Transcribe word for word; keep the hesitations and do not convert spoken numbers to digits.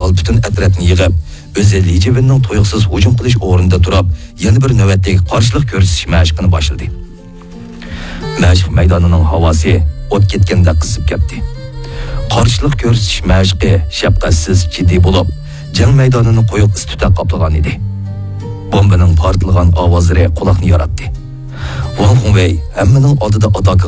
darhol bütün atrofni yig'ib, o'zi Lijivinning to'yqsiz hujum qilish o'rnida turib, yana bir navbatdagi qarshilik ko'rsatish mashqini boshladi. Mashq maydonining havosi o't ketganda qizib ketdi. Qarshilik ko'rsatish mashqi shafqatsiz jiddiy bo'lib, jang maydonini qo'yiq istituta qoplagan edi. Bombaning portlagan ovozlari quloqni yoratdi. Wang Hongwei hammaning oldida atak